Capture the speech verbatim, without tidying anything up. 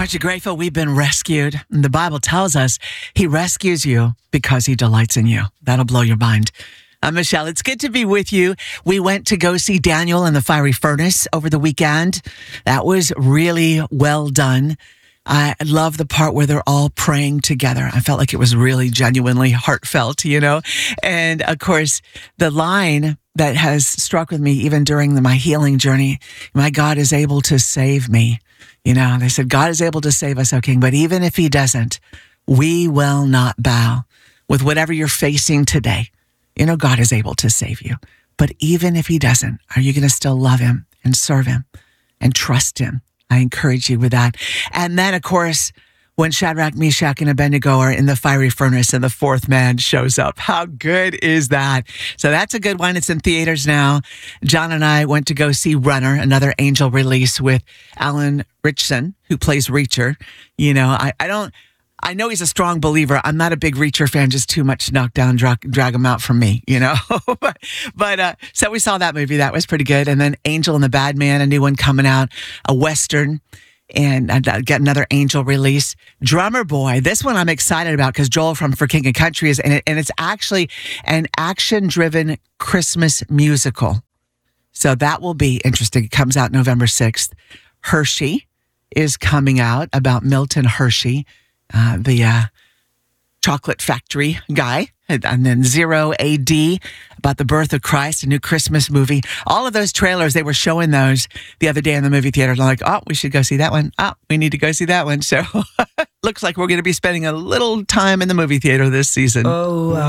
Aren't you grateful we've been rescued? And the Bible tells us he rescues you because he delights in you. That'll blow your mind. I'm Michelle. It's good to be with you. We went to go see Daniel in the Fiery Furnace over the weekend. That was really well done. I love the part where they're all praying together. I felt like it was really genuinely heartfelt, you know? And of course, the line that has struck with me even during the, my healing journey, my God is able to save me. You know, they said, God is able to save us, O King, but even if he doesn't, we will not bow. With whatever you're facing today, you know, God is able to save you. But even if he doesn't, are you going to still love him and serve him and trust him? I encourage you with that. And then, of course, when Shadrach, Meshach, and Abednego are in the fiery furnace and the fourth man shows up. How good is that? So that's a good one. It's in theaters now. John and I went to go see Runner, another Angel release with Alan Ritchson, who plays Reacher. You know, I, I don't... I know he's a strong believer. I'm not a big Reacher fan, just too much knockdown, drag, drag him out from me, you know? but but uh, so we saw that movie. That was pretty good. And then Angel and the Bad Man, a new one coming out, a Western, and I get another Angel release. Drummer Boy, this one I'm excited about because Joel from For King and Country is in it, and it's actually an action-driven Christmas musical. So that will be interesting. It comes out November sixth. Hershey is coming out about Milton Hershey. Uh, the uh, chocolate factory guy, and, and then Zero A D about the birth of Christ, a new Christmas movie. All of those trailers, they were showing those the other day in the movie theater. I'm like, oh, we should go see that one. Oh, we need to go see that one. So looks like we're going to be spending a little time in the movie theater this season. Oh, uh-